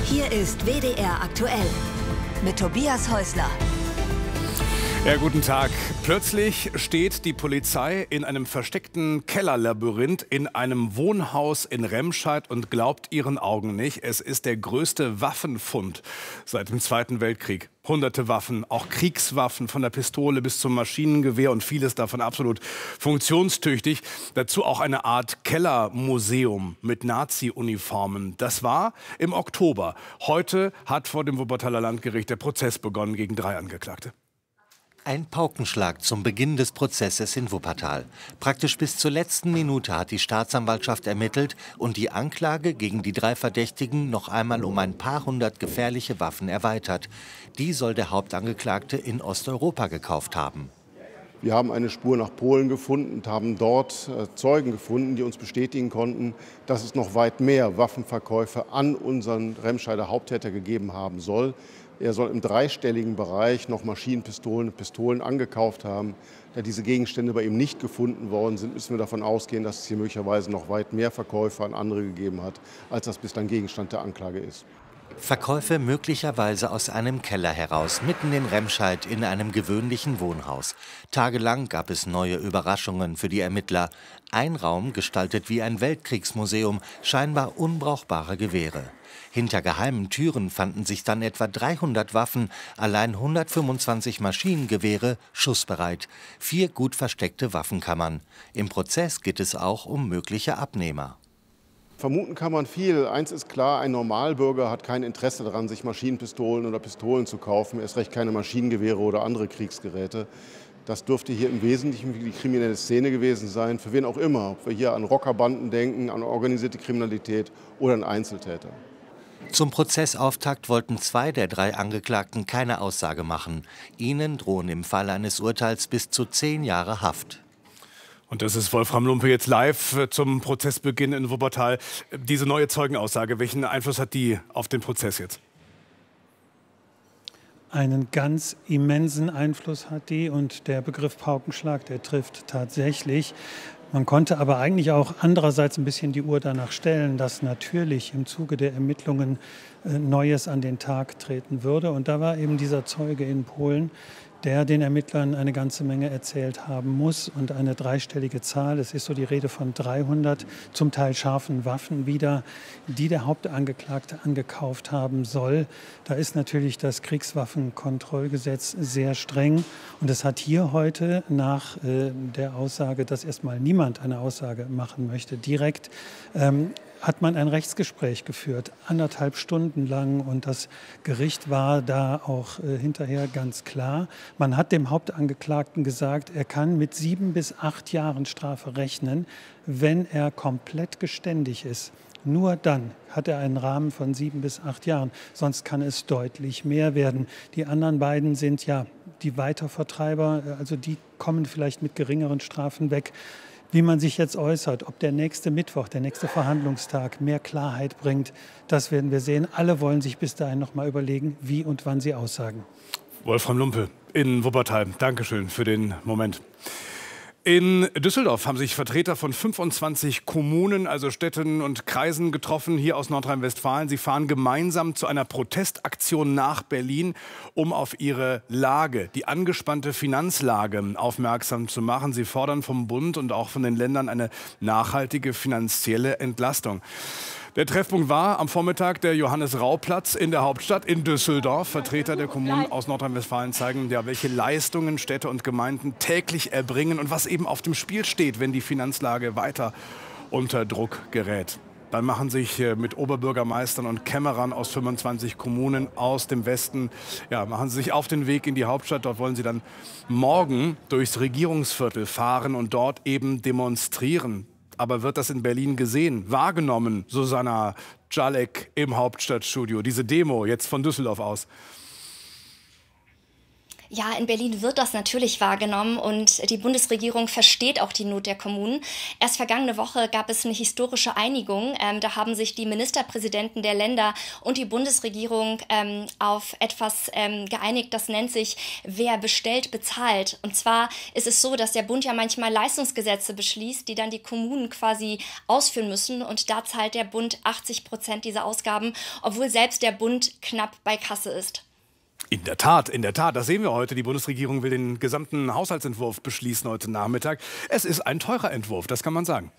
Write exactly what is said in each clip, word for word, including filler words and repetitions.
Hier ist W D R aktuell mit Tobias Häusler. Ja, guten Tag. Plötzlich steht die Polizei in einem versteckten Kellerlabyrinth in einem Wohnhaus in Remscheid und glaubt ihren Augen nicht. Es ist der größte Waffenfund seit dem Zweiten Weltkrieg. Hunderte Waffen, auch Kriegswaffen, von der Pistole bis zum Maschinengewehr und vieles davon absolut funktionstüchtig. Dazu auch eine Art Kellermuseum mit Nazi-Uniformen. Das war im Oktober. Heute hat vor dem Wuppertaler Landgericht der Prozess begonnen gegen drei Angeklagte. Ein Paukenschlag zum Beginn des Prozesses in Wuppertal. Praktisch bis zur letzten Minute hat die Staatsanwaltschaft ermittelt und die Anklage gegen die drei Verdächtigen noch einmal um ein paar hundert gefährliche Waffen erweitert. Die soll der Hauptangeklagte in Osteuropa gekauft haben. Wir haben eine Spur nach Polen gefunden und haben dort Zeugen gefunden, die uns bestätigen konnten, dass es noch weit mehr Waffenverkäufe an unseren Remscheider Haupttäter gegeben haben soll. Er soll im dreistelligen Bereich noch Maschinenpistolen und Pistolen angekauft haben. Da diese Gegenstände bei ihm nicht gefunden worden sind, müssen wir davon ausgehen, dass es hier möglicherweise noch weit mehr Verkäufe an andere gegeben hat, als das bislang Gegenstand der Anklage ist. Verkäufe möglicherweise aus einem Keller heraus, mitten in Remscheid in einem gewöhnlichen Wohnhaus. Tagelang gab es neue Überraschungen für die Ermittler. Ein Raum gestaltet wie ein Weltkriegsmuseum, scheinbar unbrauchbare Gewehre. Hinter geheimen Türen fanden sich dann etwa dreihundert Waffen, allein hundertfünfundzwanzig Maschinengewehre, schussbereit, vier gut versteckte Waffenkammern. Im Prozess geht es auch um mögliche Abnehmer. Vermuten kann man viel. Eins ist klar, ein Normalbürger hat kein Interesse daran, sich Maschinenpistolen oder Pistolen zu kaufen, erst recht keine Maschinengewehre oder andere Kriegsgeräte. Das dürfte hier im Wesentlichen die kriminelle Szene gewesen sein, für wen auch immer. Ob wir hier an Rockerbanden denken, an organisierte Kriminalität oder an Einzeltäter. Zum Prozessauftakt wollten zwei der drei Angeklagten keine Aussage machen. Ihnen drohen im Fall eines Urteils bis zu zehn Jahre Haft. Und das ist Wolfram Lumpe jetzt live zum Prozessbeginn in Wuppertal. Diese neue Zeugenaussage, welchen Einfluss hat die auf den Prozess jetzt? Einen ganz immensen Einfluss hat die, und der Begriff Paukenschlag, der trifft tatsächlich. Man konnte aber eigentlich auch andererseits ein bisschen die Uhr danach stellen, dass natürlich im Zuge der Ermittlungen Neues an den Tag treten würde. Und da war eben dieser Zeuge in Polen, der den Ermittlern eine ganze Menge erzählt haben muss, und eine dreistellige Zahl. Es ist so die Rede von dreihundert zum Teil scharfen Waffen wieder, die der Hauptangeklagte angekauft haben soll. Da ist natürlich das Kriegswaffenkontrollgesetz sehr streng, und es hat hier heute nach äh, der Aussage, dass erstmal niemand eine Aussage machen möchte, direkt ähm, hat man ein Rechtsgespräch geführt, anderthalb Stunden lang, und das Gericht war da auch äh, hinterher ganz klar. Man hat dem Hauptangeklagten gesagt, er kann mit sieben bis acht Jahren Strafe rechnen, wenn er komplett geständig ist. Nur dann hat er einen Rahmen von sieben bis acht Jahren, sonst kann es deutlich mehr werden. Die anderen beiden sind ja die Weitervertreiber, also die kommen vielleicht mit geringeren Strafen weg. Wie man sich jetzt äußert, ob der nächste Mittwoch, der nächste Verhandlungstag mehr Klarheit bringt, das werden wir sehen. Alle wollen sich bis dahin noch mal überlegen, wie und wann sie aussagen. Wolfram Lumpe in Wuppertal. Dankeschön für den Moment. In Düsseldorf haben sich Vertreter von fünfundzwanzig Kommunen, also Städten und Kreisen getroffen, hier aus Nordrhein-Westfalen. Sie fahren gemeinsam zu einer Protestaktion nach Berlin, um auf ihre Lage, die angespannte Finanzlage, aufmerksam zu machen. Sie fordern vom Bund und auch von den Ländern eine nachhaltige finanzielle Entlastung. Der Treffpunkt war am Vormittag der Johannes-Rau-Platz in der Hauptstadt in Düsseldorf. Vertreter der Kommunen aus Nordrhein-Westfalen zeigen, ja, welche Leistungen Städte und Gemeinden täglich erbringen und was eben auf dem Spiel steht, wenn die Finanzlage weiter unter Druck gerät. Dann machen sich mit Oberbürgermeistern und Kämmerern aus fünfundzwanzig Kommunen aus dem Westen, ja, machen sie sich auf den Weg in die Hauptstadt. Dort wollen sie dann morgen durchs Regierungsviertel fahren und dort eben demonstrieren. Aber wird das in Berlin gesehen, wahrgenommen, Susanna Jalek im Hauptstadtstudio, diese Demo jetzt von Düsseldorf aus? Ja, in Berlin wird das natürlich wahrgenommen und die Bundesregierung versteht auch die Not der Kommunen. Erst vergangene Woche gab es eine historische Einigung. Ähm, da haben sich die Ministerpräsidenten der Länder und die Bundesregierung ähm, auf etwas ähm, geeinigt, das nennt sich "Wer bestellt, bezahlt". Und zwar ist es so, dass der Bund ja manchmal Leistungsgesetze beschließt, die dann die Kommunen quasi ausführen müssen. Und da zahlt der Bund achtzig Prozent dieser Ausgaben, obwohl selbst der Bund knapp bei Kasse ist. In der Tat, in der Tat, das sehen wir heute. Die Bundesregierung will den gesamten Haushaltsentwurf beschließen heute Nachmittag. Es ist ein teurer Entwurf, das kann man sagen.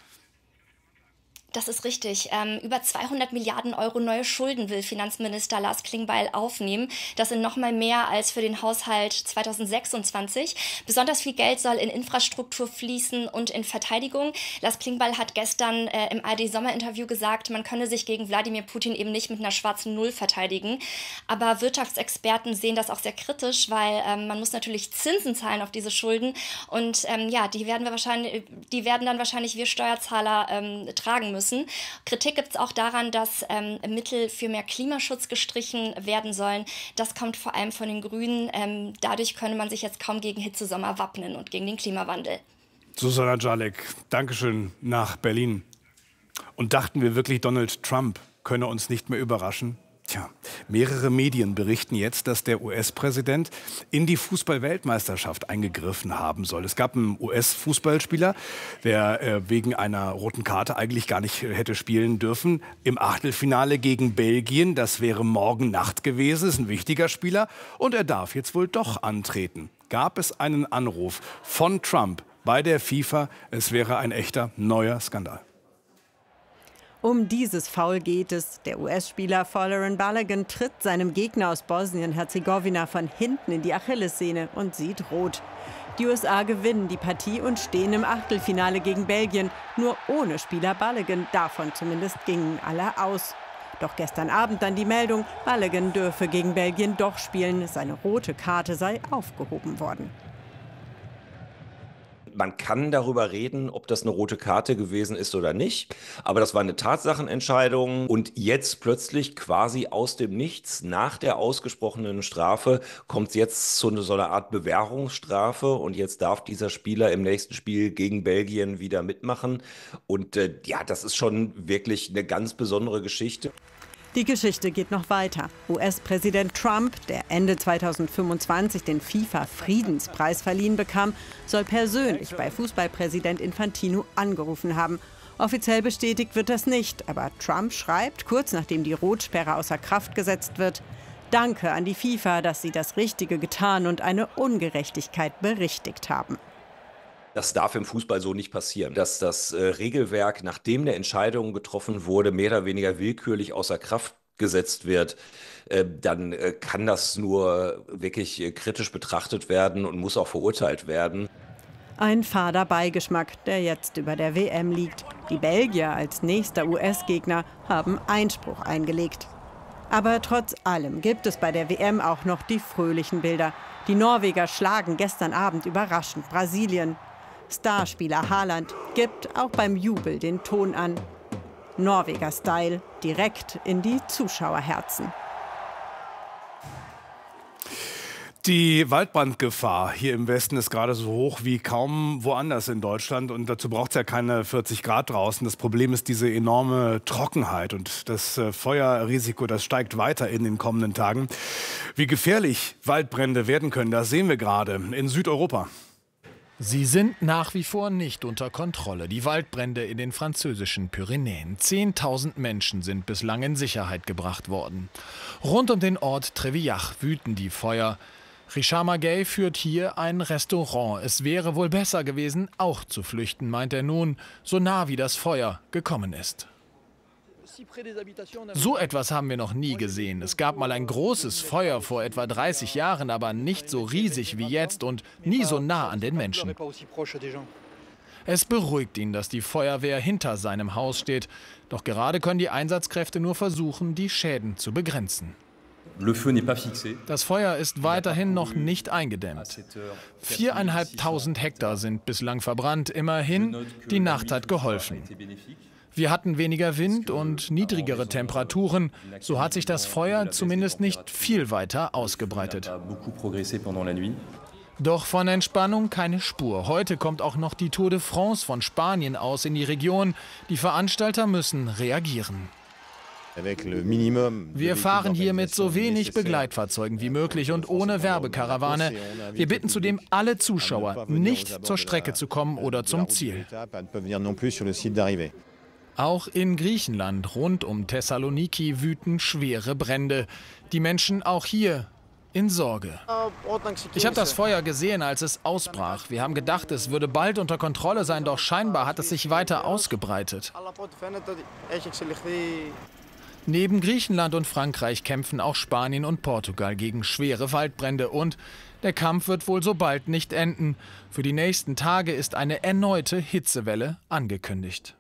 Das ist richtig. Ähm, über zweihundert Milliarden Euro neue Schulden will Finanzminister Lars Klingbeil aufnehmen. Das sind noch mal mehr als für den Haushalt zweitausendsechsundzwanzig. Besonders viel Geld soll in Infrastruktur fließen und in Verteidigung. Lars Klingbeil hat gestern äh, im A R D-Sommerinterview gesagt, man könne sich gegen Wladimir Putin eben nicht mit einer schwarzen Null verteidigen. Aber Wirtschaftsexperten sehen das auch sehr kritisch, weil ähm, man muss natürlich Zinsen zahlen auf diese Schulden. Und ähm, ja, die werden wir wahrscheinlich, die werden dann wahrscheinlich wir Steuerzahler ähm, tragen müssen. Müssen. Kritik gibt es auch daran, dass ähm, Mittel für mehr Klimaschutz gestrichen werden sollen. Das kommt vor allem von den Grünen. Ähm, dadurch könne man sich jetzt kaum gegen Hitzesommer wappnen und gegen den Klimawandel. Susanna Jalek, Dankeschön nach Berlin. Und dachten wir wirklich, Donald Trump könne uns nicht mehr überraschen? Tja, mehrere Medien berichten jetzt, dass der U S-Präsident in die Fußball-Weltmeisterschaft eingegriffen haben soll. Es gab einen U S-Fußballspieler, der äh, wegen einer roten Karte eigentlich gar nicht hätte spielen dürfen. Im Achtelfinale gegen Belgien, das wäre morgen Nacht gewesen, ist ein wichtiger Spieler. Und er darf jetzt wohl doch antreten. Gab es einen Anruf von Trump bei der FIFA, es wäre ein echter neuer Skandal. Um dieses Foul geht es. Der U S-Spieler Folarin Balogun tritt seinem Gegner aus Bosnien-Herzegowina von hinten in die Achillessehne und sieht rot. Die U S A gewinnen die Partie und stehen im Achtelfinale gegen Belgien. Nur ohne Spieler Balogun, davon zumindest gingen alle aus. Doch gestern Abend dann die Meldung, Balogun dürfe gegen Belgien doch spielen. Seine rote Karte sei aufgehoben worden. Man kann darüber reden, ob das eine rote Karte gewesen ist oder nicht. Aber das war eine Tatsachenentscheidung. Und jetzt plötzlich quasi aus dem Nichts, nach der ausgesprochenen Strafe, kommt es jetzt zu so einer Art Bewährungsstrafe. Und jetzt darf dieser Spieler im nächsten Spiel gegen Belgien wieder mitmachen. Und äh, ja, das ist schon wirklich eine ganz besondere Geschichte. Die Geschichte geht noch weiter. U S-Präsident Trump, der Ende zweitausendfünfundzwanzig den FIFA-Friedenspreis verliehen bekam, soll persönlich bei Fußballpräsident Infantino angerufen haben. Offiziell bestätigt wird das nicht, aber Trump schreibt, kurz nachdem die Rotsperre außer Kraft gesetzt wird, Danke an die FIFA, dass sie das Richtige getan und eine Ungerechtigkeit berichtigt haben. Das darf im Fußball so nicht passieren, dass das äh, Regelwerk, nachdem eine Entscheidung getroffen wurde, mehr oder weniger willkürlich außer Kraft gesetzt wird. Äh, dann äh, kann das nur wirklich äh, kritisch betrachtet werden und muss auch verurteilt werden. Ein fader Beigeschmack, der jetzt über der W M liegt. Die Belgier als nächster U S-Gegner haben Einspruch eingelegt. Aber trotz allem gibt es bei der W M auch noch die fröhlichen Bilder. Die Norweger schlagen gestern Abend überraschend Brasilien. Starspieler Haaland gibt auch beim Jubel den Ton an. Norweger-Style direkt in die Zuschauerherzen. Die Waldbrandgefahr hier im Westen ist gerade so hoch wie kaum woanders in Deutschland. Und dazu braucht es ja keine vierzig Grad draußen. Das Problem ist diese enorme Trockenheit. Und das Feuerrisiko, das steigt weiter in den kommenden Tagen. Wie gefährlich Waldbrände werden können, das sehen wir gerade in Südeuropa. Sie sind nach wie vor nicht unter Kontrolle. Die Waldbrände in den französischen Pyrenäen. Zehntausend Menschen sind bislang in Sicherheit gebracht worden. Rund um den Ort Trevillach wüten die Feuer. Richard Maguey führt hier ein Restaurant. Es wäre wohl besser gewesen, auch zu flüchten, meint er nun, so nah wie das Feuer gekommen ist. So etwas haben wir noch nie gesehen. Es gab mal ein großes Feuer vor etwa dreißig Jahren, aber nicht so riesig wie jetzt und nie so nah an den Menschen. Es beruhigt ihn, dass die Feuerwehr hinter seinem Haus steht. Doch gerade können die Einsatzkräfte nur versuchen, die Schäden zu begrenzen. Das Feuer ist weiterhin noch nicht eingedämmt. Viereinhalbtausend Hektar sind bislang verbrannt. Immerhin, die Nacht hat geholfen. Wir hatten weniger Wind und niedrigere Temperaturen. So hat sich das Feuer zumindest nicht viel weiter ausgebreitet. Doch von Entspannung keine Spur. Heute kommt auch noch die Tour de France von Spanien aus in die Region. Die Veranstalter müssen reagieren. Wir fahren hier mit so wenig Begleitfahrzeugen wie möglich und ohne Werbekarawane. Wir bitten zudem alle Zuschauer, nicht zur Strecke zu kommen oder zum Ziel. Auch in Griechenland rund um Thessaloniki wüten schwere Brände. Die Menschen auch hier in Sorge. Ich habe das Feuer gesehen, als es ausbrach. Wir haben gedacht, es würde bald unter Kontrolle sein, doch scheinbar hat es sich weiter ausgebreitet. Neben Griechenland und Frankreich kämpfen auch Spanien und Portugal gegen schwere Waldbrände und der Kampf wird wohl so bald nicht enden. Für die nächsten Tage ist eine erneute Hitzewelle angekündigt.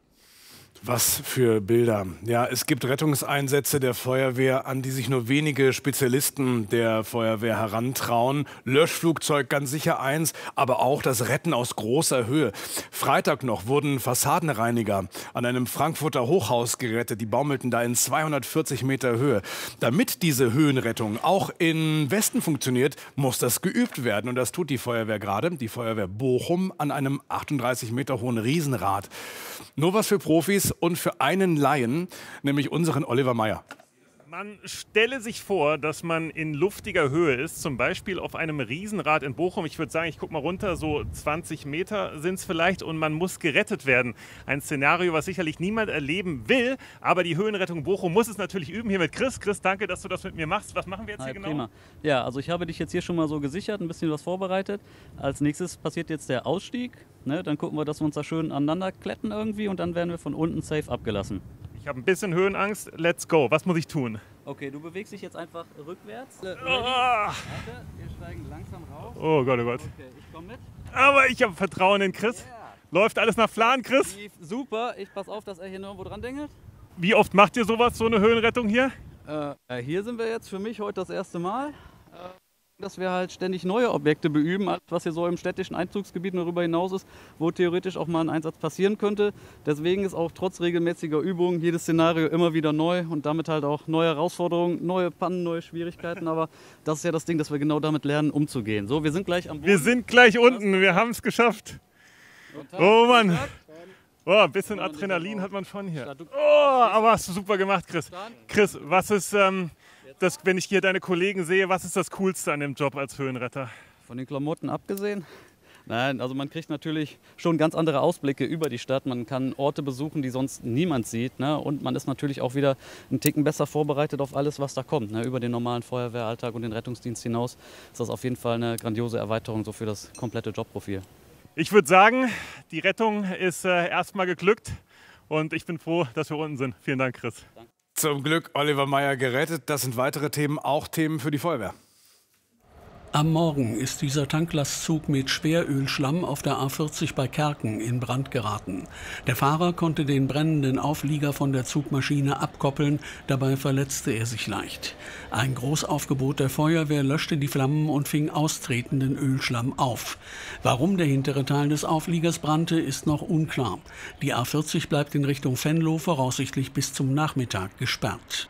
Was für Bilder. Ja, es gibt Rettungseinsätze der Feuerwehr, an die sich nur wenige Spezialisten der Feuerwehr herantrauen. Löschflugzeug ganz sicher eins, aber auch das Retten aus großer Höhe. Freitag noch wurden Fassadenreiniger an einem Frankfurter Hochhaus gerettet. Die baumelten da in zweihundertvierzig Meter Höhe. Damit diese Höhenrettung auch im Westen funktioniert, muss das geübt werden. Und das tut die Feuerwehr gerade, die Feuerwehr Bochum, an einem achtunddreißig Meter hohen Riesenrad. Nur was für Profis und für einen Laien, nämlich unseren Oliver Meyer. Man stelle sich vor, dass man in luftiger Höhe ist, zum Beispiel auf einem Riesenrad in Bochum. Ich würde sagen, ich gucke mal runter, so zwanzig Meter sind es vielleicht und man muss gerettet werden. Ein Szenario, was sicherlich niemand erleben will, aber die Höhenrettung Bochum muss es natürlich üben. Hier mit Chris. Chris, danke, dass du das mit mir machst. Was machen wir jetzt Hi, hier genau? Prima. Ja, also ich habe dich jetzt hier schon mal so gesichert, ein bisschen was vorbereitet. Als nächstes passiert jetzt der Ausstieg. Ne, dann gucken wir, dass wir uns da schön aneinander kletten irgendwie und dann werden wir von unten safe abgelassen. Ich habe ein bisschen Höhenangst. Let's go. Was muss ich tun? Okay, du bewegst dich jetzt einfach rückwärts. Oh. Warte, wir steigen langsam rauf. Oh Gott, oh Gott. Okay, ich komme mit. Aber ich habe Vertrauen in Chris. Yeah. Läuft alles nach Plan, Chris? Super. Ich passe auf, dass er hier nirgendwo dran dengelt. Wie oft macht ihr sowas, so eine Höhenrettung hier? Äh, hier sind wir jetzt für mich heute das erste Mal. Äh, dass wir halt ständig neue Objekte beüben, was hier so im städtischen Einzugsgebiet darüber hinaus ist, wo theoretisch auch mal ein Einsatz passieren könnte. Deswegen ist auch trotz regelmäßiger Übungen jedes Szenario immer wieder neu und damit halt auch neue Herausforderungen, neue Pannen, neue Schwierigkeiten. Aber das ist ja das Ding, dass wir genau damit lernen, umzugehen. So, wir sind gleich am Boden. Wir sind gleich unten, wir haben es geschafft. Oh Mann. Oh, ein bisschen Adrenalin hat man schon hier. Oh, aber hast du super gemacht, Chris. Chris, was ist... Ähm, Das, wenn ich hier deine Kollegen sehe, was ist das Coolste an dem Job als Höhenretter? Von den Klamotten abgesehen? Nein, also man kriegt natürlich schon ganz andere Ausblicke über die Stadt. Man kann Orte besuchen, die sonst niemand sieht. Ne? Und man ist natürlich auch wieder einen Ticken besser vorbereitet auf alles, was da kommt. Ne? Über den normalen Feuerwehralltag und den Rettungsdienst hinaus ist das auf jeden Fall eine grandiose Erweiterung so für das komplette Jobprofil. Ich würde sagen, die Rettung ist äh, erstmal geglückt und ich bin froh, dass wir unten sind. Vielen Dank, Chris. Danke. Zum Glück Oliver Meyer gerettet. Das sind weitere Themen, auch Themen für die Feuerwehr. Am Morgen ist dieser Tanklastzug mit Schwerölschlamm auf der A vierzig bei Kerken in Brand geraten. Der Fahrer konnte den brennenden Auflieger von der Zugmaschine abkoppeln, dabei verletzte er sich leicht. Ein Großaufgebot der Feuerwehr löschte die Flammen und fing austretenden Ölschlamm auf. Warum der hintere Teil des Aufliegers brannte, ist noch unklar. Die A vierzig bleibt in Richtung Venlo voraussichtlich bis zum Nachmittag gesperrt.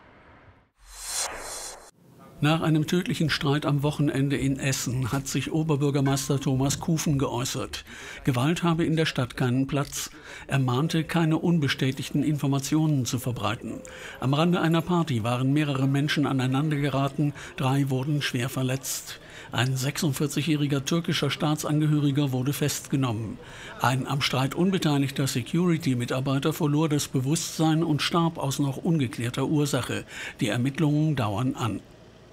Nach einem tödlichen Streit am Wochenende in Essen hat sich Oberbürgermeister Thomas Kufen geäußert. Gewalt habe in der Stadt keinen Platz. Er mahnte, keine unbestätigten Informationen zu verbreiten. Am Rande einer Party waren mehrere Menschen aneinandergeraten, drei wurden schwer verletzt. Ein sechsundvierzigjähriger türkischer Staatsangehöriger wurde festgenommen. Ein am Streit unbeteiligter Security-Mitarbeiter verlor das Bewusstsein und starb aus noch ungeklärter Ursache. Die Ermittlungen dauern an.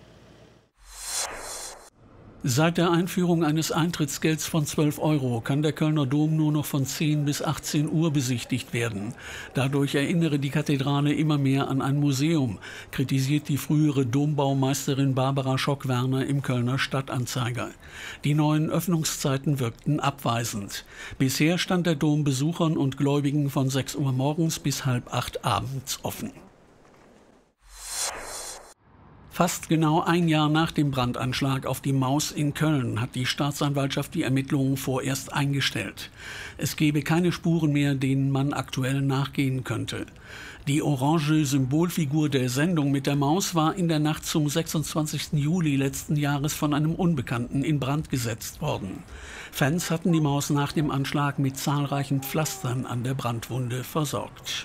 Seit der Einführung eines Eintrittsgelds von zwölf Euro kann der Kölner Dom nur noch von zehn bis achtzehn Uhr besichtigt werden. Dadurch erinnere die Kathedrale immer mehr an ein Museum, kritisiert die frühere Dombaumeisterin Barbara Schock-Werner im Kölner Stadtanzeiger. Die neuen Öffnungszeiten wirkten abweisend. Bisher stand der Dom Besuchern und Gläubigen von sechs Uhr morgens bis halb acht abends offen. Fast genau ein Jahr nach dem Brandanschlag auf die Maus in Köln hat die Staatsanwaltschaft die Ermittlungen vorerst eingestellt. Es gebe keine Spuren mehr, denen man aktuell nachgehen könnte. Die orange Symbolfigur der Sendung mit der Maus war in der Nacht zum sechsundzwanzigsten Juli letzten Jahres von einem Unbekannten in Brand gesetzt worden. Fans hatten die Maus nach dem Anschlag mit zahlreichen Pflastern an der Brandwunde versorgt.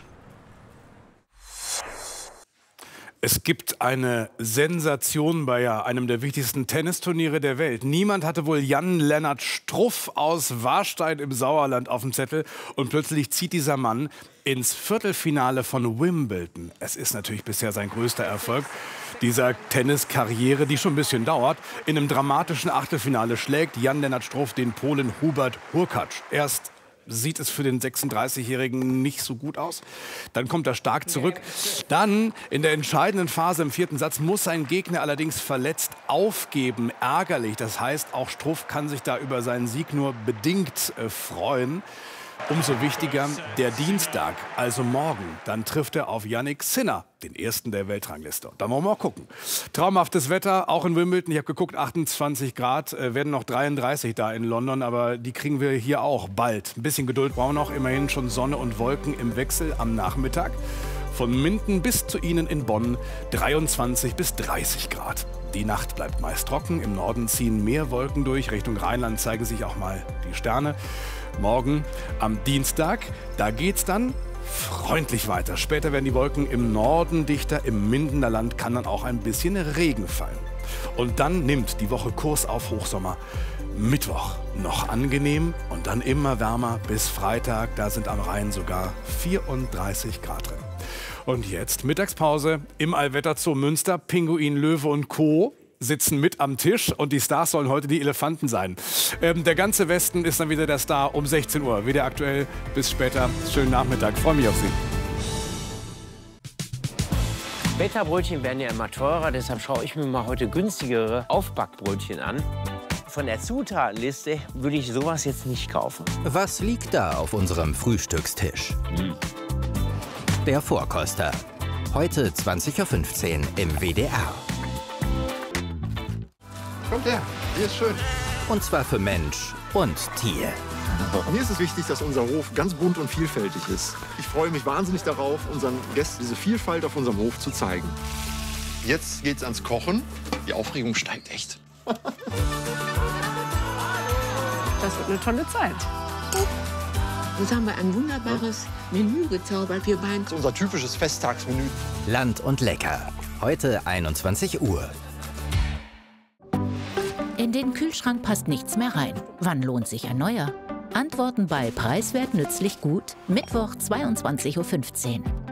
Es gibt eine Sensation bei ja, einem der wichtigsten Tennisturniere der Welt. Niemand hatte wohl Jan-Lennart Struff aus Warstein im Sauerland auf dem Zettel. Und plötzlich zieht dieser Mann ins Viertelfinale von Wimbledon. Es ist natürlich bisher sein größter Erfolg dieser Tenniskarriere, die schon ein bisschen dauert. In einem dramatischen Achtelfinale schlägt Jan-Lennart Struff den Polen Hubert Hurkacz. Erst sieht es für den sechsunddreißigjährigen nicht so gut aus. Dann kommt er stark zurück. Dann in der entscheidenden Phase im vierten Satz muss sein Gegner allerdings verletzt aufgeben. Ärgerlich. Das heißt, auch Struff kann sich da über seinen Sieg nur bedingt äh, freuen. Umso wichtiger der Dienstag, also morgen. Dann trifft er auf Jannik Sinner, den ersten der Weltrangliste. Da wollen wir mal gucken. Traumhaftes Wetter, auch in Wimbledon. Ich habe geguckt, achtundzwanzig Grad, äh, werden noch dreiunddreißig da in London. Aber die kriegen wir hier auch bald. Ein bisschen Geduld brauchen wir noch. Immerhin schon Sonne und Wolken im Wechsel am Nachmittag. Von Minden bis zu Ihnen in Bonn dreiundzwanzig bis dreißig Grad. Die Nacht bleibt meist trocken. Im Norden ziehen mehr Wolken durch. Richtung Rheinland zeigen sich auch mal die Sterne. Morgen am Dienstag, da geht's dann freundlich weiter. Später werden die Wolken im Norden dichter. Im Mindener Land kann dann auch ein bisschen Regen fallen. Und dann nimmt die Woche Kurs auf Hochsommer. Mittwoch noch angenehm und dann immer wärmer bis Freitag. Da sind am Rhein sogar vierunddreißig Grad drin. Und jetzt Mittagspause im Allwetterzoo Münster. Pinguin, Löwe und Co. sitzen mit am Tisch und die Stars sollen heute die Elefanten sein. Ähm, der ganze Westen ist dann wieder der Star um sechzehn Uhr. Wieder aktuell. Bis später. Schönen Nachmittag. Freue mich auf Sie. Beta-Brötchen werden ja immer teurer, deshalb schaue ich mir mal heute günstigere Aufbackbrötchen an. Von der Zutatenliste würde ich sowas jetzt nicht kaufen. Was liegt da auf unserem Frühstückstisch? Hm. Der Vorkoster. Heute zwanzig Uhr fünfzehn im W D R. Kommt her, hier ist schön. Und zwar für Mensch und Tier. Mir ist es wichtig, dass unser Hof ganz bunt und vielfältig ist. Ich freue mich wahnsinnig darauf, unseren Gästen diese Vielfalt auf unserem Hof zu zeigen. Jetzt geht's ans Kochen. Die Aufregung steigt echt. Das wird eine tolle Zeit. Jetzt haben wir ein wunderbares Menü gezaubert, wir beiden. Das ist unser typisches Festtagsmenü. Land und lecker. Heute einundzwanzig Uhr. In den Kühlschrank passt nichts mehr rein. Wann lohnt sich ein neuer? Antworten bei Preiswert nützlich gut, Mittwoch zweiundzwanzig Uhr fünfzehn.